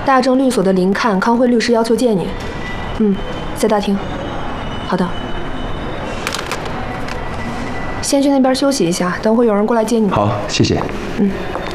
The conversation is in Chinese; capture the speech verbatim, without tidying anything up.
大正律所的林看，康辉律师要求见你。嗯，在大厅。好的。先去那边休息一下，等会有人过来接你。 好，谢谢。 嗯。